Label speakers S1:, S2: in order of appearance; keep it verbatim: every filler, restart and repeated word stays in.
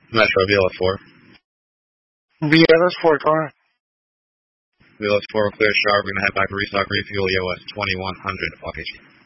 S1: Metro V L S four.
S2: V L S four car.
S1: V L S four clear sharp. We're gonna head back to restock refuel E O S twenty-one hundred. Fuck it.